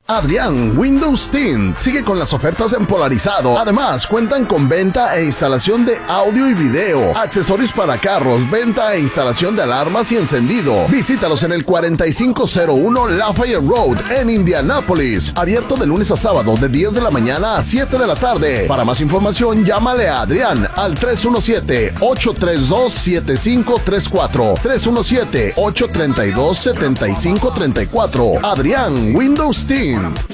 Adrián Windows Tint sigue con las ofertas en polarizado. Además, cuentan con venta e instalación de audio y video, accesorios para carros, venta e instalación de alarmas y encendido. Visítalos en el 4501 Lafayette Road en Indianápolis. Abierto de lunes a sábado de 10 de la mañana a 7 de la tarde. Para más información, llámale a Adrián al 317-832-7534. 317-832-7534. Adrián Windows Tint.